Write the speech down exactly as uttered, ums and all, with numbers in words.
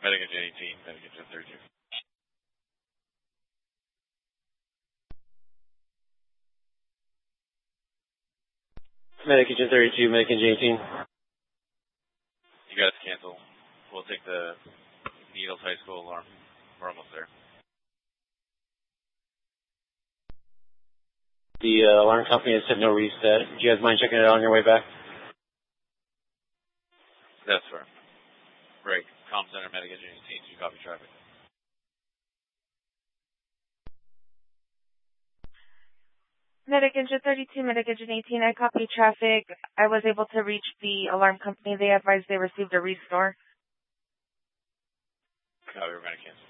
Medic Engine eighteen, Medic Engine thirty-two. Medic Engine thirty-two, Medic Engine eighteen. You guys cancel. We'll take the Needles High School alarm. We're almost there. The uh, alarm company has said no reset. Do you guys mind checking it out on your way back? That's fair. Break. Comm Center, Medic Engine eighteen, you copy traffic. Medic Engine thirty-two, Medic Engine eighteen, I copy traffic. I was able to reach the alarm company. They advised they received a restore. Copy, we're going to cancel.